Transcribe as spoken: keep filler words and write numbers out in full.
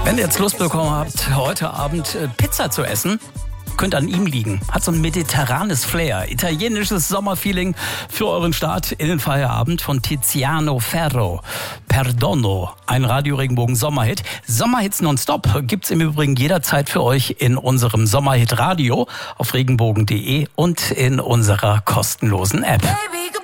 Wenn ihr jetzt Lust bekommen habt, heute Abend Pizza zu essen, könnte an ihm liegen. Hat so ein mediterranes Flair, italienisches Sommerfeeling für euren Start in den Feierabend von Tiziano Ferro. Perdono, ein Radio-Regenbogen-Sommerhit. Sommerhits nonstop gibt's im Übrigen jederzeit für euch in unserem Sommerhit Radio auf regenbogen punkt de und in unserer kostenlosen App. Baby,